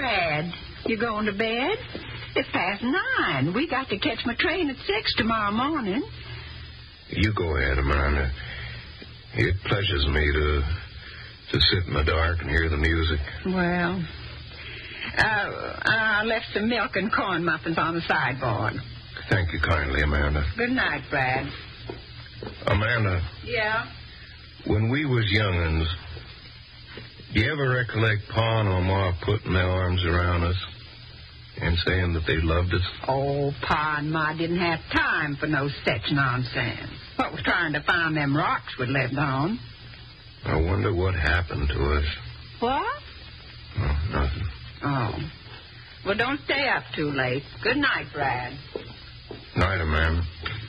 Brad, you going to bed? It's past 9. We got to catch my train at 6 tomorrow morning. You go ahead, Amanda. It pleasures me to sit in the dark and hear the music. Well, I left some milk and corn muffins on the sideboard. Thank you kindly, Amanda. Good night, Brad. Amanda. Yeah? When we was young'uns, do you ever recollect Pa and Ma putting their arms around us and saying that they loved us? Oh, Pa and Ma didn't have time for no such nonsense. What was trying to find them rocks we lived on? I wonder what happened to us. What? Oh, nothing. Oh. Well, don't stay up too late. Good night, Brad. Night, Amanda.